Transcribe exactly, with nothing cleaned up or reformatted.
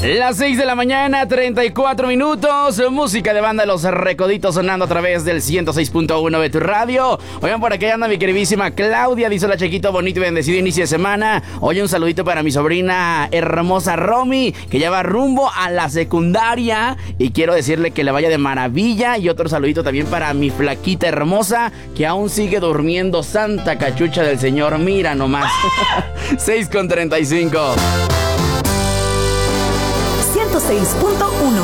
Las seis de la mañana, treinta y cuatro minutos. Música de banda Los Recoditos sonando a través del ciento seis punto uno de tu radio. Oigan, por aquí anda mi queridísima Claudia. Dice: hola, chiquito, bonito y bendecido inicio de semana. Oye, un saludito para mi sobrina hermosa Romy, que ya va rumbo a la secundaria. Y quiero decirle que le vaya de maravilla. Y otro saludito también para mi flaquita hermosa, que aún sigue durmiendo. Santa cachucha del Señor, mira nomás. seis con treinta y cinco. ciento seis punto uno.